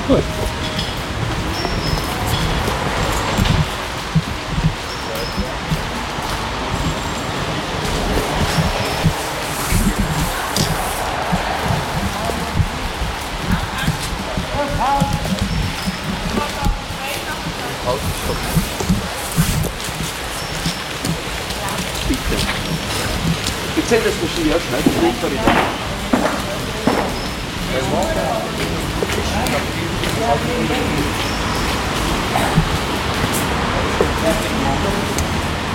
Gut. Bitte. Ich zähle das Maschine, ja, schnell, das liegt da wieder.